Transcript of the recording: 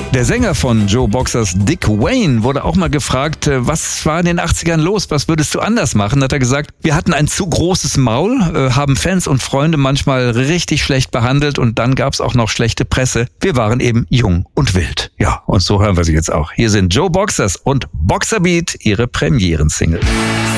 Der Sänger von Joe Boxers, Dick Wayne, wurde auch mal gefragt, was war in den 80ern los, was würdest du anders machen? Da hat er gesagt, wir hatten ein zu großes Maul, haben Fans und Freunde manchmal richtig schlecht behandelt und dann gab's auch noch schlechte Presse. Wir waren eben jung und wild. Ja, und so hören wir sie jetzt auch. Hier sind Joe Boxers und Boxer Beat, ihre Premieren-Single.